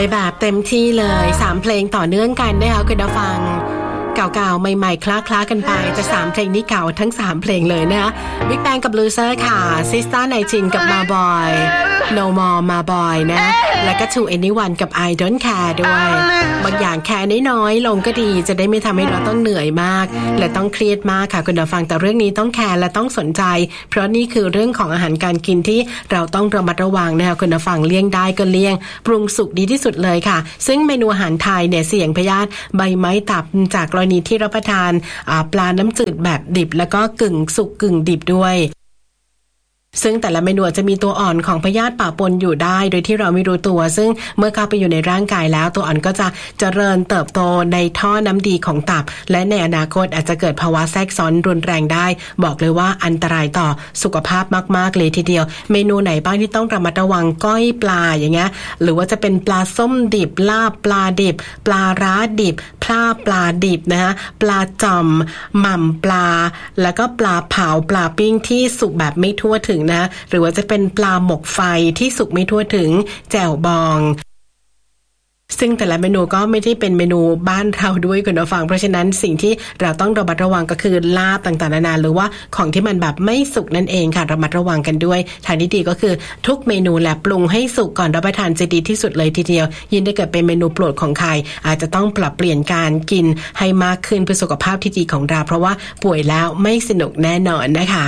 ไปแบบเต็มที่เลย3เพลงต่อเนื่องกันนะคะคุณผู้ฟังเก่าๆใหม่ๆคล้าๆกันไปแต่3เพลงนี้เก่าทั้ง3เพลงเลยนะคะ Big Bang กับ Loser ค่ะ Sister 19 กับ Ma Boy No More Ma Boy นะแล้วก็ To Anyone กับ I Don't Care ด้วยบางอย่างแค่น้อยๆลงก็ดีจะได้ไม่ทำให้เราต้องเหนื่อยมากและต้องเครียดมากค่ะคุณผู้ฟังแต่เรื่องนี้ต้องแคร์และต้องสนใจเพราะนี่คือเรื่องของอาหารการกินที่เราต้องระมัดระวังนะคะคุณผู้ฟังเลี่ยงได้ก็เลี่ยงปรุงสุกดีที่สุดเลยค่ะซึ่งเมนูอาหารไทยเนี่ยเสี่ยงพยาธิใบไม้ตับจากกรณีที่รับประทานปลาน้ำจืดแบบดิบแล้วก็กึ่งสุกกึ่งดิบด้วยซึ่งแต่ละเมนูจะมีตัวอ่อนของพยาธิปะปนอยู่ได้โดยที่เราไม่รู้ตัวซึ่งเมื่อเข้าไปอยู่ในร่างกายแล้วตัวอ่อนก็จะเจริญเติบโตในท่อน้ำดีของตับและในอนาคตอาจจะเกิดภาวะแทรกซ้อนรุนแรงได้บอกเลยว่าอันตรายต่อสุขภาพมากๆเลยทีเดียวเมนูไหนบ้างที่ต้องระมัดระวังก้อยปลาอย่างเงี้ยหรือว่าจะเป็นปลาส้มดิบลาบปลาดิบปลาร้าดิบพลาปลาดิบนะคะปลาจ่อมหม่ำปลาแล้วก็ปลาเผาปลาปิ้งที่สุกแบบไม่ทั่วถึงนะหรือว่าจะเป็นปลาหมกไฟที่สุกไม่ทั่วถึงแจ่วบองซึ่งแต่ละเมนูก็ไม่ได้เป็นเมนูบ้านเราด้วยคุณผู้ฟังเพราะฉะนั้นสิ่งที่เราต้องระมัดระวังก็คือลาบต่างๆนานาหรือว่าของที่มันแบบไม่สุกนั่นเองค่ะระมัดระวังกันด้วยทางที่ดีก็คือทุกเมนูแหละปรุงให้สุกก่อนรับประทานจะดีที่สุดเลยทีเดียวยิ่งถ้าเกิดเป็นเมนูโปรดของใครอาจจะต้องปรับเปลี่ยนการกินให้มากขึ้นเพื่อสุขภาพที่ดีของเราเพราะว่าป่วยแล้วไม่สนุกแน่นอนนะคะ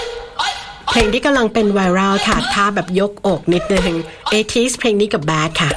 เพลงที่กำลังเป็นไวรัลค่ะท่าแบบยกอกนิดนึง80sเพลงนี้กับ Bad ค่ะ